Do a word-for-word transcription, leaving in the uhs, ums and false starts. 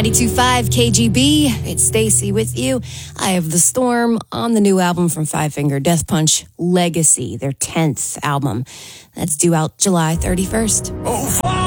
ninety-two point five K G B. It's Stacy with you. Eye of the Storm on the new album from Five Finger Death Punch, Legacy, their tenth album. That's due out July thirty-first. Oh,